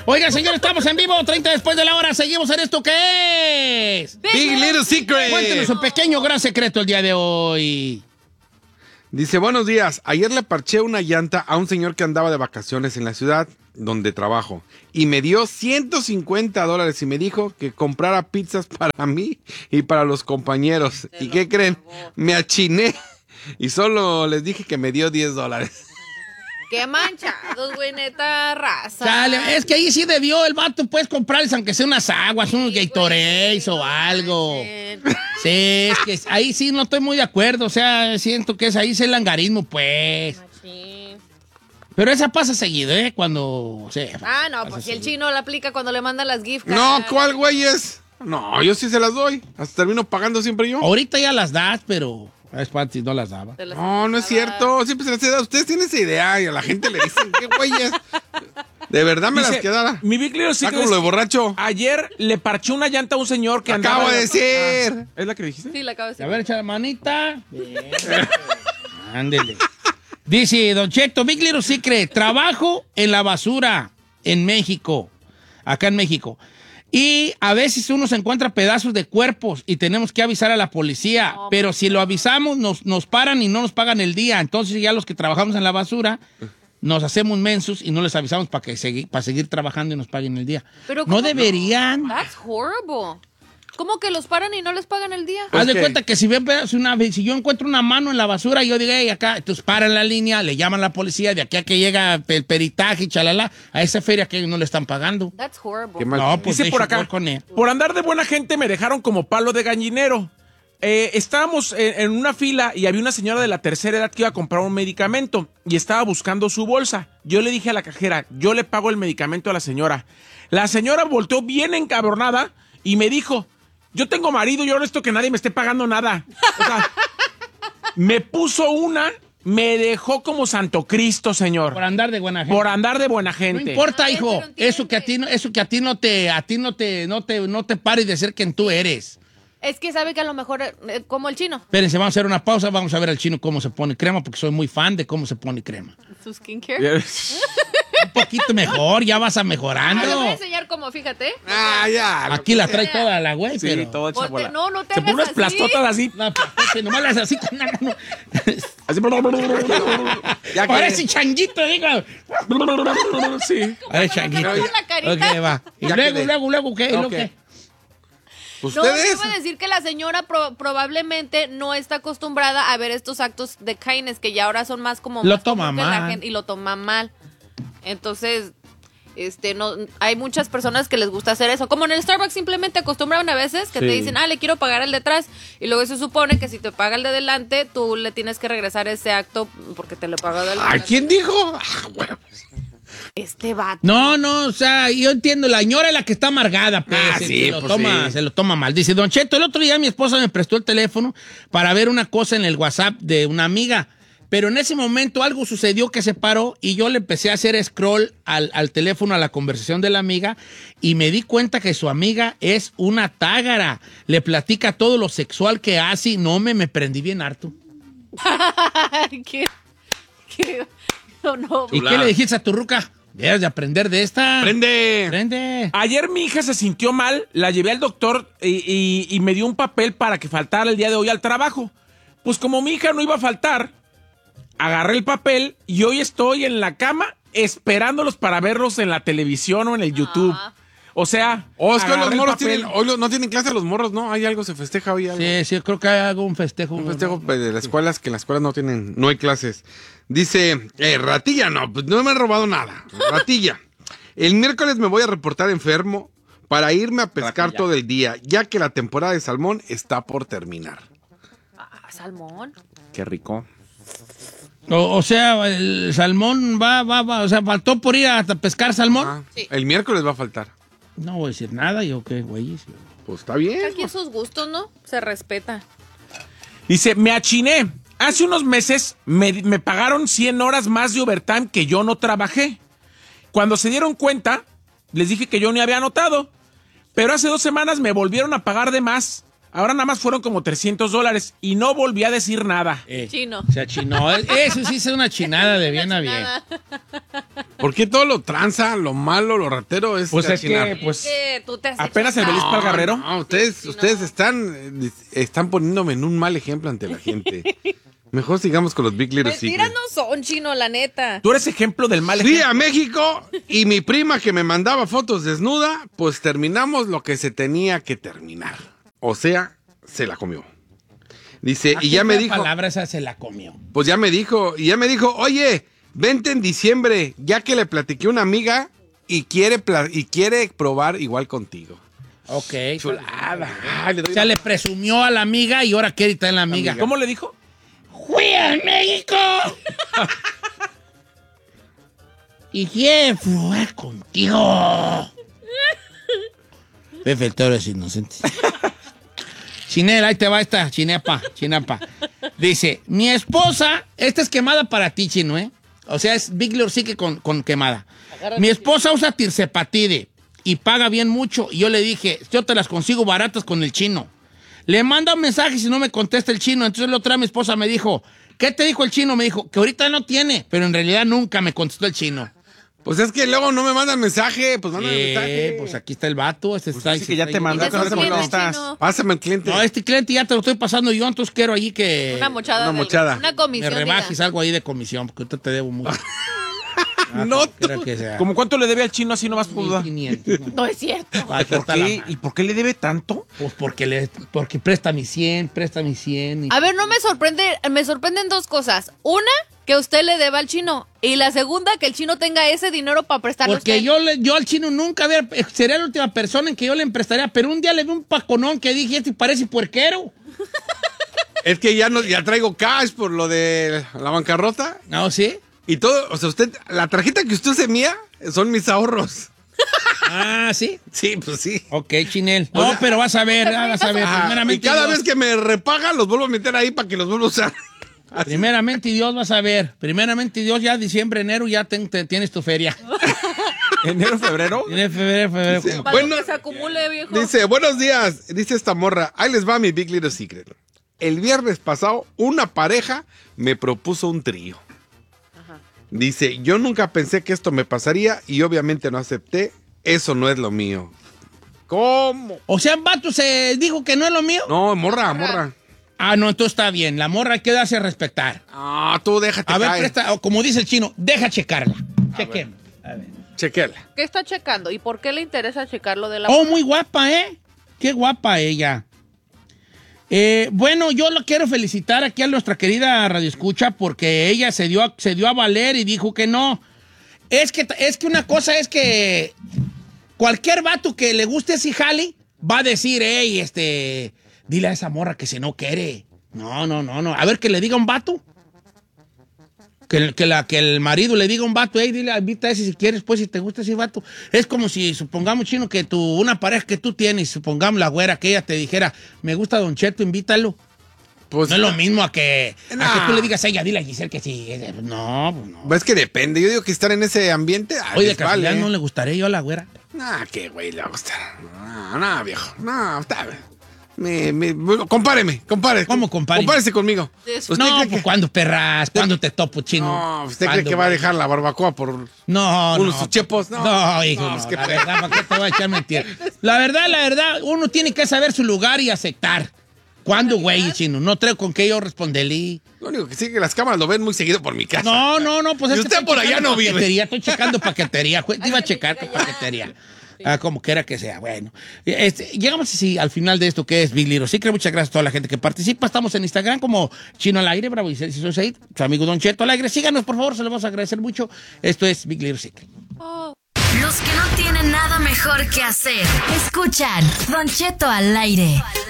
Oiga, señor, estamos en vivo, 30 después de la hora. Seguimos en esto que es Big Little Secret. Cuéntenos un pequeño gran secreto el día de hoy. Dice, buenos días. Ayer le parché una llanta a un señor que andaba de vacaciones en la ciudad donde trabajo. Y me dio $150 y me dijo que comprara pizzas para mí y para los compañeros. ¿Y qué creen? Me achiné y solo les dije que me dio $10. Qué manchados, güey, neta, raza. Chale, es que ahí sí debió el vato, puedes comprarles aunque sea unas aguas, unos Gatorades o algo. Sí, es que ahí sí no estoy muy de acuerdo, o sea, siento que ahí es el langarismo, pues. Machín. Pero esa pasa seguido, ¿eh? Cuando, o sea, Ah, no, pasa pues si el seguido. chino la aplica cuando le mandan las gift cards. No, ¿cuál güey es? No, yo sí se las doy. Hasta termino pagando siempre yo. Ahorita ya las das, pero es antes no las daba. Te las No, no es cierto. Siempre se las he dado. Ustedes tienen esa idea y a la gente le dicen, ¿qué güeyes? De verdad me Dice, las quedara. Mi Big Little Está Secret como lo de es que borracho. ayer le parché una llanta a un señor que andaba... Acabo de decir. ¿Es la que dijiste? Sí, la acabo de decir. A ver, echa la manita. Bien. Ándele. Dice Don Cheto, Big Little Secret, trabajo en la basura en México, acá en México. Y a veces uno se encuentra pedazos de cuerpos y tenemos que avisar a la policía. No, pero si lo avisamos, nos paran y no nos pagan el día. Entonces ya los que trabajamos en la basura nos hacemos mensos y no les avisamos para seguir trabajando y nos paguen el día. Pero No ¿cómo? deberían. That's horrible. ¿Cómo que los paran y no les pagan el día? Haz de ¿qué? cuenta que si yo encuentro una mano en la basura y yo digo, hey, acá, entonces paran la línea, le llaman a la policía, de aquí a que llega el peritaje, chalala, a esa feria que ellos no le están pagando. That's horrible. Qué mal. No, pues Dice they por should acá, work on it. por andar de buena gente me dejaron como palo de gallinero. Estábamos en una fila y había una señora de la tercera edad que iba a comprar un medicamento y estaba buscando su bolsa. Yo le dije a la cajera, yo le pago el medicamento a la señora. La señora volteó bien encabronada y me dijo, yo tengo marido, yo no necesito que nadie me esté pagando nada. O sea, me puso una, me dejó como Santo Cristo, señor. Por andar de buena gente. Por andar de buena No gente. importa, Ah, hijo, eso no entiende. eso que a ti no te pares de ser quien tú eres. Es que sabe que a lo mejor, como el chino, Espérense, vamos a hacer una pausa, vamos a ver al chino cómo se pone crema, porque soy muy fan de cómo se pone crema. su skincare. Un poquito mejor, ya vas a Te voy a mejorando. enseñar cómo, fíjate. Ah, ya. Aquí la trae toda la güey, Sí, pero... todo hecho bola. No, no te Se pone hagas unas plastotas así. No, pues, nomás las así con una mano. Así. Ya que- Parece changuito, digo. Sí. A ver, changuito. Con la carita. Ok, va. Y Ya luego, quedé. luego, ¿qué? Ok. ¿Lo qué? No, Ustedes. yo iba a decir que la señora probablemente no está acostumbrada a ver estos actos de kindness que ya ahora son más como... Lo más toma común que la mal. gente, y lo toma mal. Entonces, no, hay muchas personas que les gusta hacer eso. Como en el Starbucks simplemente acostumbran a veces que te Sí. dicen, le quiero pagar el de atrás. Y luego se supone que si te paga el de delante, tú le tienes que regresar ese acto porque te lo pagó de Ay, ¿quién dijo? Ah, bueno. Este vato. No, o sea, yo entiendo, la señora es la que está amargada, pues, Ah, sí, pues se lo toma mal. Dice, Don Cheto, el otro día mi esposa me prestó el teléfono para ver una cosa en el WhatsApp de una amiga, pero en ese momento algo sucedió que se paró y yo le empecé a hacer scroll al teléfono, a la conversación de la amiga, y me di cuenta que su amiga es una tágara. Le platica todo lo sexual que hace y me prendí bien harto. ¿Qué? No. ¿Y qué le dijiste a tu ruca? Debes de aprender de esta. Prende. Ayer mi hija se sintió mal, la llevé al doctor y me dio un papel para que faltara el día de hoy al trabajo. Pues como mi hija no iba a faltar, agarré el papel y hoy estoy en la cama esperándolos para verlos en la televisión o en el YouTube. O sea, Es que agarré los el morros papel. no tienen clase los morros, ¿no? Hay algo, se festeja hoy algo. Sí, creo que hay algún festejo. Un festejo de las escuelas, que en las escuelas no hay clases. Dice, ratilla, no, pues no me han robado nada. Ratilla. El miércoles me voy a reportar enfermo para irme a pescar todo el día, ya que la temporada de salmón está por terminar. Salmón. Qué rico. O sea, el salmón va, o sea, faltó por ir a pescar salmón. Ah, Sí. El miércoles va a faltar. No voy a decir nada, yo qué, güey. Pues está bien. Aquí sus gustos, ¿no? Se respeta. Dice, me achiné. Hace unos meses me pagaron 100 horas más de overtime que yo no trabajé. Cuando se dieron cuenta, les dije que yo ni había anotado. Pero hace 2 semanas me volvieron a pagar de más. Ahora nada más fueron como $300 y no volví a decir nada. Chino. Se achinó. Eso sí es una chinada de bien a bien. ¿Por qué todo lo tranza, lo malo, lo ratero es Pues es achinar? que, pues, Tú te has apenas hecho el Belis para el Guerrero. No, ustedes están poniéndome en un mal ejemplo ante la gente. Mejor sigamos con los Big Little Mentiras Secret. no son, Chino, la neta. Tú eres ejemplo del mal Fui ejemplo. a México y mi prima que me mandaba fotos desnuda, pues terminamos lo que se tenía que terminar. O sea, se la comió. Dice, y ya me dijo, La palabra esa se la comió. pues ya me dijo, oye, vente en diciembre, ya que le platiqué a una amiga y quiere probar igual contigo. Ok. Chulada. Ay, le doy O sea, le presumió a la amiga y ahora quiere estar en la amiga. ¿Cómo le dijo? ¡Fui a México! y quiere probar contigo. Pepe el Toro es inocente. Chinela, ahí te va esta, chinapa. Dice, mi esposa, esta es quemada para ti, Chino, ¿eh? O sea, es Big Little Secret con quemada. Mi esposa usa Tirzepatide y paga bien mucho. Y yo le dije, yo te las consigo baratas con el Chino. Le manda un mensaje si no me contesta el Chino. Entonces la otra mi esposa me dijo, ¿qué te dijo el Chino? Me dijo, que ahorita no tiene, pero en realidad nunca me contestó el Chino. Pues es que luego no me mandan mensaje, pues mándame mensaje. Pues aquí está el vato. Está sí que ya te mandó, ¿Y de esos ¿cómo clientes, estás? Chino? Pásame el cliente. No, este cliente ya te lo estoy pasando yo, entonces quiero allí que Una mochada. una mochada. Una me comisión. rebajes algo ahí de comisión, porque ahorita te debo mucho. No, Quiero que sea ¿Cómo cuánto le debe al Chino así nomás por duda? 1,500. ¿no? No es cierto. Para que ¿Por está la qué? mano. ¿Y por qué le debe tanto? Pues porque presta mi 100. Y... A ver, no me sorprenden dos cosas. Una, que usted le deba al Chino. Y la segunda, que el Chino tenga ese dinero para prestarle a Porque usted. yo al Chino nunca sería la última persona en que yo le emprestaría, pero un día le vi un paconón que dije, este parece puerquero. Es que ya traigo cash por lo de la bancarrota ¿No, sí? y todo, o sea, la tarjeta que usted se mía son mis ahorros. Ah, ¿sí? Sí, pues sí. Ok, Chinel. No, pero vas a ver. Ajá, Primeramente y cada Dios. vez que me repagan los vuelvo a meter ahí para que los vuelva a usar. Primeramente Dios, vas a ver. Primeramente Dios, ya diciembre, enero, ya tienes tu feria. ¿Enero, febrero? Tienes febrero. Sí. Para Bueno, que se acumule, viejo. Dice, buenos días, dice esta morra, ahí les va mi Big Little Secret. El viernes pasado, una pareja me propuso un trío. Dice, yo nunca pensé que esto me pasaría y obviamente no acepté. Eso no es lo mío. ¿Cómo? O sea, vato se dijo que no es lo mío. No, morra. Ah, no, entonces está bien. La morra hay que darse a respetar. Ah, tú déjate A ver, caer. presta, o como dice el Chino, deja checarla. Chequemos. A ver. Chequela. ¿Qué está checando? ¿Y por qué le interesa checarlo de la... Oh, muy guapa, ¿eh? Qué guapa ella. Bueno, yo lo quiero felicitar aquí a nuestra querida Radio Escucha porque ella se dio a valer y dijo que no. Es que una cosa es que cualquier vato que le guste ese jali va a decir, hey, dile a esa morra que si no quiere. No. A ver, que le diga un vato. Que el marido le diga a un vato, hey, dile, invita a ese si quieres, pues, si te gusta ese vato. Es como si, supongamos, Chino, que una pareja que tú tienes, supongamos la güera, que ella te dijera, me gusta Don Cheto, invítalo. Pues, No es lo mismo a que Nah. tú le digas a ella, dile a Giselle que sí. No, pues no. Es que depende. Yo digo que estar en ese ambiente. Oye, de les vale. casualidad no le gustaría yo a la güera. Nah, qué güey le va a gustar. No, viejo. No, está bien. Compáreme. ¿Cómo compare? Compárese conmigo. Eso. ¿Usted No, cree pues que, cuando perras, cuando te topo, Chino. no, ¿usted cree ¿Cuándo, que va a güey? dejar la barbacoa por No, unos sus chepos? No, hijo, No, no. es que La verdad, ¿para qué te voy a echar mentira? La verdad, uno tiene que saber su lugar y aceptar. ¿Cuándo, güey, Chino? No traigo con qué yo responderle. Lo único que sí que las cámaras lo ven muy seguido por mi casa. No, pues Y es que usted estoy por allá checando no vive. paquetería, estoy checando paquetería. Te iba a checar tu paquetería. Como quiera que sea. Bueno, llegamos así al final de esto que es Big Little Secret. Muchas gracias a toda la gente que participa. Estamos en Instagram como Chino al Aire, Bravo y su amigo Don Cheto al Aire. Síganos, por favor, se los vamos a agradecer mucho. Esto es Big Little Secret. Los que no tienen nada mejor que hacer, escuchan Don Cheto al Aire.